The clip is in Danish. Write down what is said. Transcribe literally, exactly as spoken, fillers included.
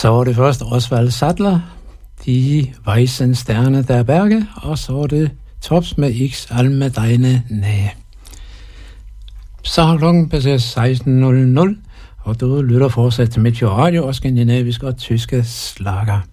Så var det først Oswald Sattler, Die Weißen Sterne der Berge, og så var det Tops med X Alme Deine Næhe. Så har klokken passeret seksten nul nul, og du lytter fortsat til Meteor Radio og skandinavisk og tyske slager.